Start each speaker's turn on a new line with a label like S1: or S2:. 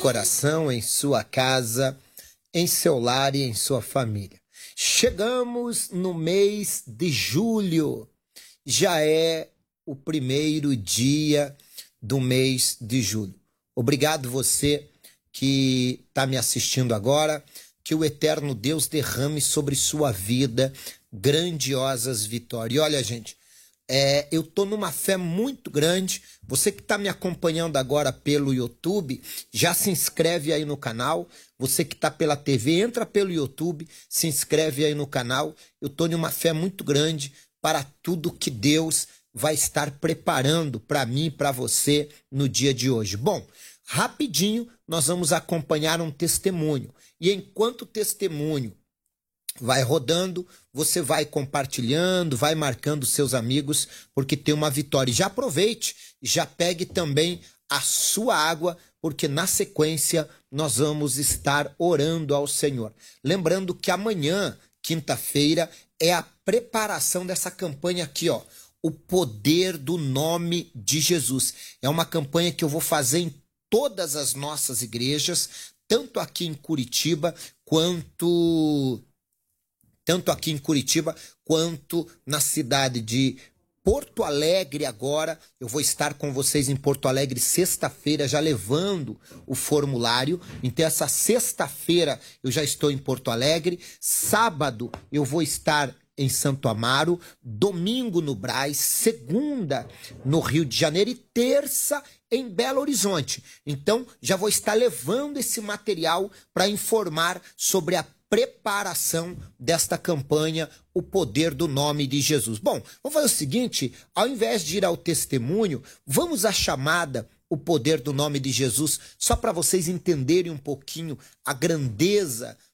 S1: coração, em sua casa, em seu lar e em sua família. Chegamos no mês de julho, já é o primeiro dia do mês de julho. Obrigado você que está me assistindo agora, que o eterno Deus derrame sobre sua vida grandiosas vitórias. E olha, gente, eu estou numa fé muito grande. Você que está me acompanhando agora pelo YouTube, já se inscreve aí no canal. Você que está pela TV, entra pelo YouTube, se inscreve aí no canal. Eu estou numa fé muito grande para tudo que Deus vai estar preparando para mim e para você no dia de hoje. Bom, rapidinho nós vamos acompanhar um testemunho. E enquanto o testemunho vai rodando, você vai compartilhando, vai marcando seus amigos, porque tem uma vitória. E já aproveite, já pegue também a sua água, porque na sequência nós vamos estar orando ao Senhor. Lembrando que amanhã, quinta-feira, é a preparação dessa campanha aqui, ó. O poder do nome de Jesus. É uma campanha que eu vou fazer em todas as nossas igrejas, tanto aqui em Curitiba quanto na cidade de Porto Alegre. Agora eu vou estar com vocês em Porto Alegre sexta-feira, já levando o formulário. Então essa sexta-feira eu já estou em Porto Alegre, sábado eu vou estar em Santo Amaro, domingo no Brás, segunda no Rio de Janeiro e terça em Belo Horizonte. Então já vou estar levando esse material para informar sobre a preparação desta campanha, o poder do nome de Jesus. Bom, vamos fazer o seguinte, ao invés de ir ao testemunho, vamos à chamada, o poder do nome de Jesus, só para vocês entenderem um pouquinho a grandeza